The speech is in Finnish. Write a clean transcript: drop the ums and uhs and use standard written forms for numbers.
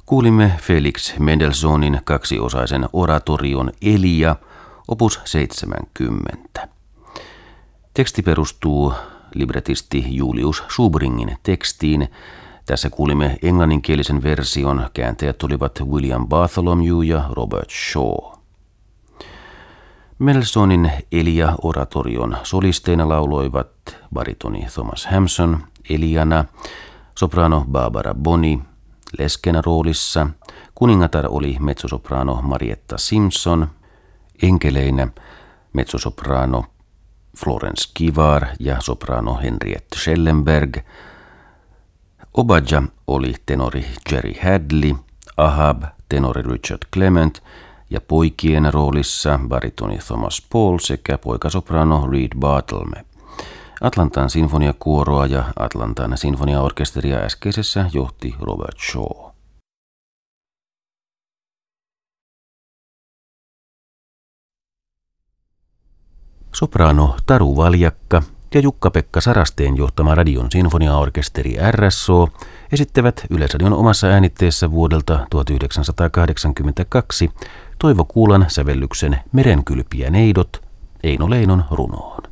Kuulimme Felix Mendelssohnin kaksiosaisen oratorion Elia, opus 70. Teksti perustuu libretisti Julius Schubringin tekstiin. Tässä kuulimme englanninkielisen version, kääntäjät olivat William Bartholomew ja Robert Shaw. Mendelssohnin Elia-oratorion solisteina lauloivat baritoni Thomas Hampson Eliana, sopraano Barbara Boni leskenä roolissa, kuningatar oli mezzosopraano Marietta Simpson, enkeleinä mezzosopraano Florence Kivar ja sopraano Henriette Schellenberg. Obadja oli tenori Jerry Hadley, Ahab tenori Richard Clement ja poikien roolissa baritoni Thomas Paul sekä poikasopraano Reed Bartlemy. Atlantan sinfoniakuoroa ja Atlantan sinfoniaorkesteria äskeisessä johti Robert Shaw. Sopraano Taru Valjakka ja Jukka-Pekka Sarasteen johtama Radion sinfoniaorkesteri RSO esittävät Yleisradion omassa äänitteessä vuodelta 1982 Toivo Kuulan sävellyksen Merenkylpiä neidot Eino Leinon runoon.